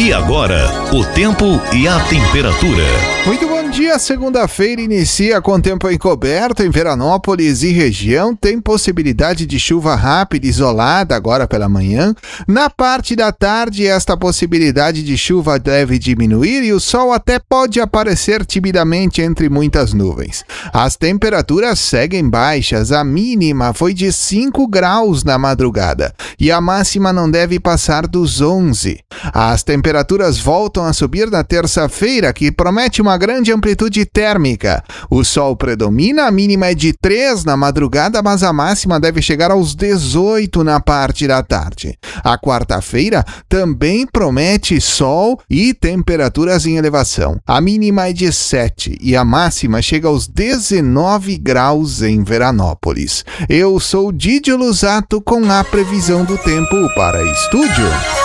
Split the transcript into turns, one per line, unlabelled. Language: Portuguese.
E agora, o tempo e a temperatura.
Muito bom dia, segunda-feira inicia com tempo encoberto em Veranópolis e região. Tem possibilidade de chuva rápida isolada agora pela manhã. Na parte da tarde, esta possibilidade de chuva deve diminuir e o sol até pode aparecer timidamente entre muitas nuvens. As temperaturas seguem baixas, a mínima foi de 5 graus na madrugada e a máxima não deve passar dos 11. As temperaturas voltam a subir na terça-feira, que promete uma grande amplitude térmica. O sol predomina, a mínima é de 3 na madrugada, mas a máxima deve chegar aos 18 na parte da tarde. A quarta-feira também promete sol e temperaturas em elevação. A mínima é de 7 e a máxima chega aos 19 graus em Veranópolis. Eu sou Didio Lusato com a previsão do tempo para Estúdio.